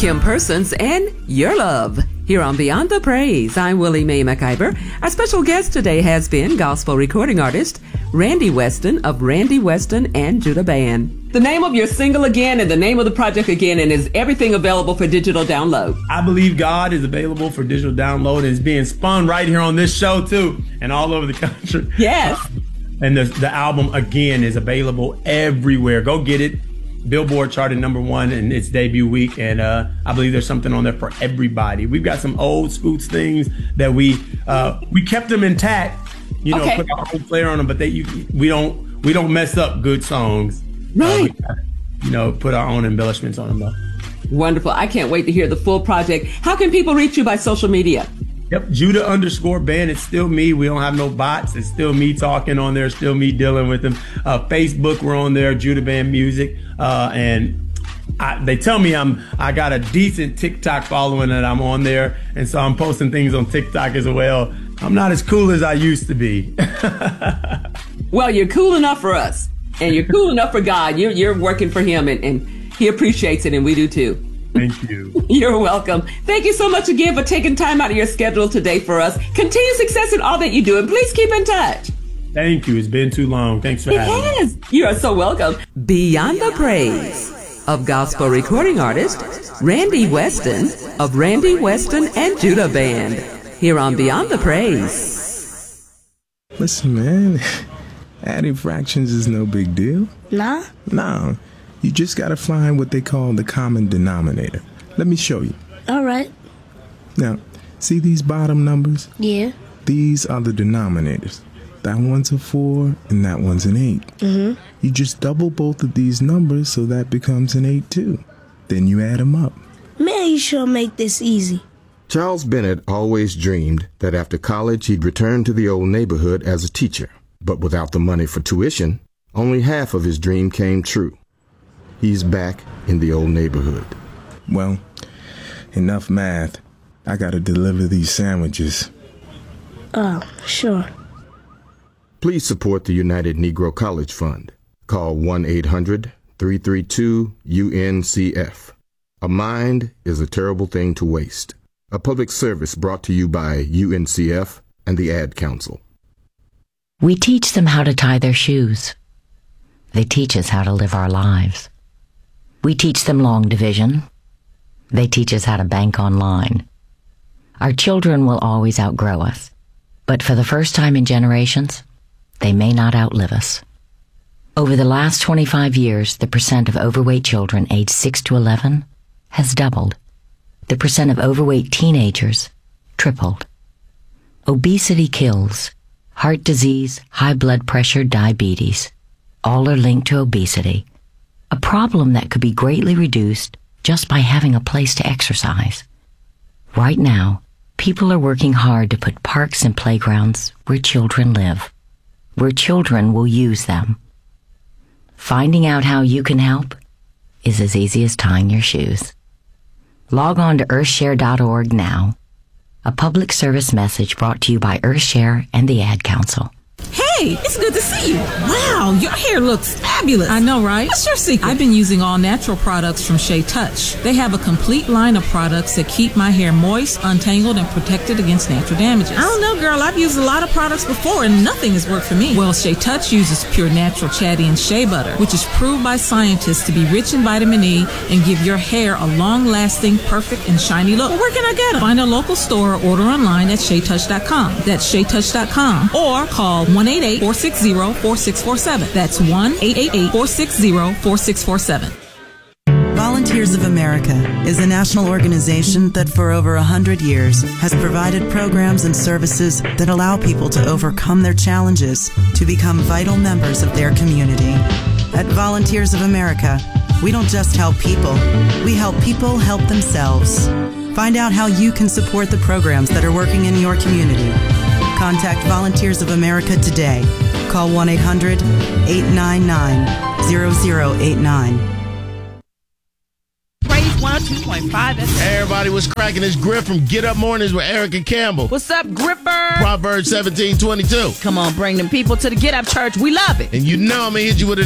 Kim Persons, and Your Love. Here on Beyond the Praise, I'm Willie Mae McIver. Our special guest today has been gospel recording artist Randy Weston of Randy Weston and Judah Band. The name of your single again and the name of the project again, and is everything available for digital download? I Believe God is available for digital download and is being spun right here on this show too and all over the country. Yes. And the album again is available everywhere. Go get it. Billboard charted #1 in its debut week, and I believe there's something on there for everybody. We've got some old Scoots things that we kept them intact, put our own flair on them, but we don't mess up good songs. Right. Put our own embellishments on them though. Wonderful. I can't wait to hear the full project. How can people reach you by social media? Yep, Judah_Band. It's still me. We don't have no bots. It's still me talking on there. Still me dealing with them. Facebook, we're on there, Judah Band Music. And they tell me I got a decent TikTok following that I'm on there. And so I'm posting things on TikTok as well. I'm not as cool as I used to be. Well, you're cool enough for us. And you're cool enough for God. You're working for him, and he appreciates it, and we do too. Thank you. You're welcome. Thank you so much again for taking time out of your schedule today for us. Continued success in all that you do, and please keep in touch. Thank you. It's been too long. Thanks for having me. It has. You are so welcome. Beyond the Praise of gospel recording artist Randy Weston of Randy Weston and Judah Band. Here on Beyond the Praise. Listen, man, adding fractions is no big deal. Nah? No. You just gotta find what they call the common denominator. Let me show you. All right. Now, see these bottom numbers? Yeah. These are the denominators. That one's a 4 and that one's an 8. Mm-hmm. You just double both of these numbers so that becomes an 8 too. Then you add them up. Man, you sure make this easy. Charles Bennett always dreamed that after college he'd return to the old neighborhood as a teacher. But without the money for tuition, only half of his dream came true. He's back in the old neighborhood. Well, enough math. I gotta deliver these sandwiches. Oh, sure. Please support the United Negro College Fund. Call 1-800-332-UNCF. A mind is a terrible thing to waste. A public service brought to you by UNCF and the Ad Council. We teach them how to tie their shoes. They teach us how to live our lives. We teach them long division. They teach us how to bank online. Our children will always outgrow us, but for the first time in generations, they may not outlive us. Over the last 25 years, the percent of overweight children aged 6 to 11 has doubled. The percent of overweight teenagers tripled. Obesity kills. Heart disease, high blood pressure, diabetes, all are linked to obesity. A problem that could be greatly reduced just by having a place to exercise. Right now, people are working hard to put parks and playgrounds where children live, where children will use them. Finding out how you can help is as easy as tying your shoes. Log on to earthshare.org now. A public service message brought to you by Earthshare and the Ad Council. Hey, it's good to see you. Wow, your hair looks fabulous. I know, right? What's your secret? I've been using all natural products from Shea Touch. They have a complete line of products that keep my hair moist, untangled, and protected against natural damages. I don't know, girl. I've used a lot of products before, and nothing has worked for me. Well, Shea Touch uses pure natural Chatty and Shea Butter, which is proved by scientists to be rich in vitamin E and give your hair a long-lasting, perfect, and shiny look. Well, where can I get them? Find a local store or order online at SheaTouch.com. That's SheaTouch.com. Or call 1-888-460-4647. That's 1-888-460-4647. Volunteers of America is a national organization that for over 100 years has provided programs and services that allow people to overcome their challenges to become vital members of their community. At Volunteers of America, we don't just help people, we help people help themselves. Find out how you can support the programs that are working in your community. Contact Volunteers of America today. Call 1-800-899-0089. Praise 102.5. Hey everybody, what's cracking? It's Griff from Get Up Mornings with Erica Campbell. What's up, Gripper? Proverbs 17:22. Come on, bring them people to the Get Up Church. We love it. And you know I'm going to hit you with a